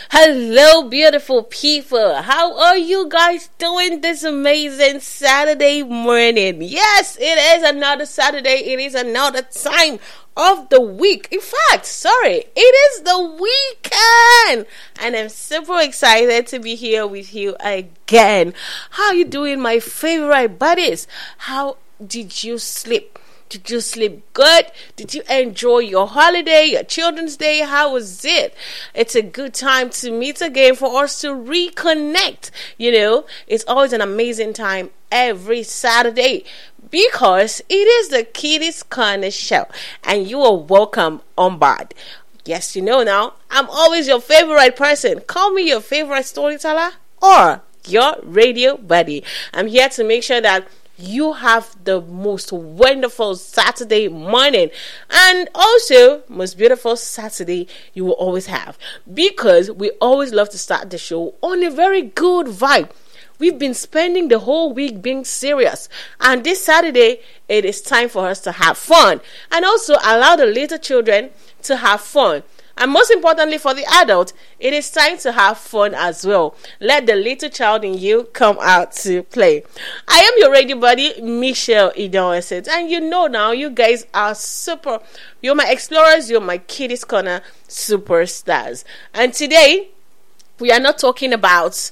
Hello, beautiful people. How are you guys doing this amazing Saturday morning? Yes, it is another Saturday. It is another time of the week. In fact, it is the weekend. And I'm super excited to be here with you again. How are you doing, my favorite buddies? How did you sleep? Did you sleep good? Did you enjoy your holiday, your Children's Day? How was it? It's a good time to meet again for us to reconnect. You know, it's always an amazing time every Saturday because it is the Kiddies Corner Show and you are welcome on board. Yes, you know now, I'm always your favorite person. Call me your favorite storyteller or your radio buddy. I'm here to make sure that you have the most wonderful Saturday morning and also most beautiful Saturday you will always have, because we always love to start the show on a very good vibe. We've been spending the whole week being serious, and this Saturday it is time for us to have fun and also allow the little children to have fun. And most importantly for the adult, it is time to have fun as well. Let the little child in you come out to play. I am your radio buddy, Michelle Idonesit. And you know now, you guys are super. You're my explorers, you're my Kiddies Corner superstars. And today, we are not talking about,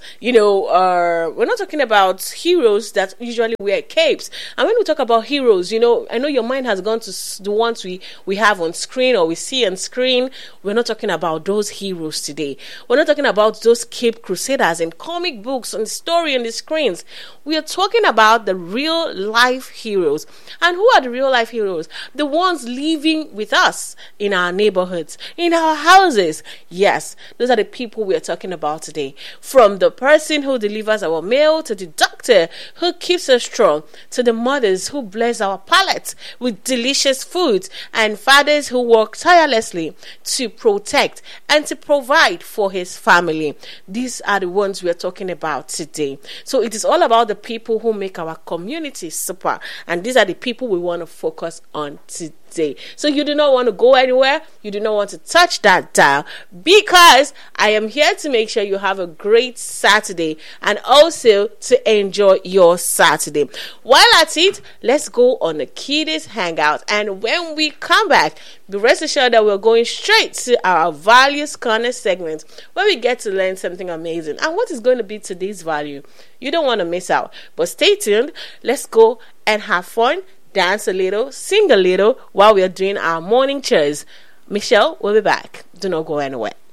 we're not talking about heroes that usually wear capes. And when we talk about heroes, I know your mind has gone to the ones we have on screen or we see on screen. We're not talking about those heroes today. We're not talking about those cape crusaders in comic books and story on the screens. We are talking about the real life heroes. And who are the real life heroes? The ones living with us in our neighborhoods, in our houses. Yes, those are the people we are talking about today. From the person who delivers our mail, to the doctor who keeps us strong, to the mothers who bless our palates with delicious foods, and fathers who work tirelessly to protect and to provide for his family. These are the ones we are talking about today. So it is all about the people who make our community super, and these are the people we want to focus on today. So you do not want to go anywhere. You do not want to touch that dial, because I am here to make sure you have a great Saturday and also to enjoy your Saturday. While at it, let's go on a Kiddies Hangout, and when we come back, be rest assured that we're going straight to our Values Corner segment where we get to learn something amazing. And what is going to be today's value? You don't want to miss out. But stay tuned. Let's go and have fun. Dance a little, sing a little while we are doing our morning chores. Michelle will be back. Do not go anywhere.